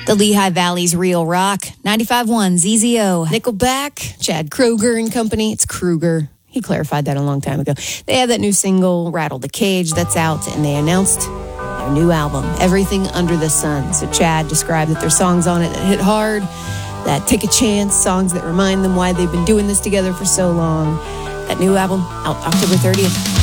The Lehigh Valley's Real Rock, 95.1 ZZO. Nickelback, Chad Kroeger and company. It's Kruger. He clarified that a long time ago. They have that new single, Rattle the Cage, that's out, and they announced their new album, Everything Under the Sun. So Chad described that there's songs on it that hit hard, that take a chance, songs that remind them why they've been doing this together for so long. That new album, out October 30th.